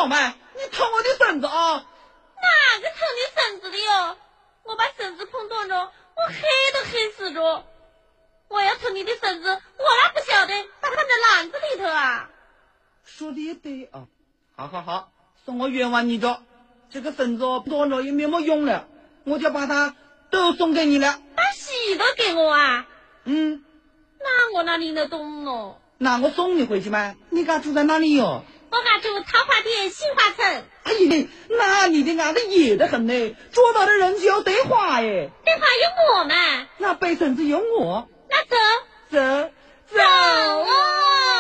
小妹，你疼我的绳子啊！ 哪个疼你绳子的哟？我把绳子碰断着，我黑都黑死着。我要疼你的绳子，我哪不晓得把它放在篮子里头啊？ 说的也对啊，好，算我冤枉你着。这个绳子断着也没么用了，我就把它都送给你了。 把喜都给我啊？ 嗯， 那我哪领得动哦？ 那我送你回去嘛。你家住在哪里哟？ 我家住桃花店杏花村。 哎呀，那你的伢子野得很呢，捉到的人就要对话耶。 对话有我嘛？ 那背绳子有我。 那走走哦。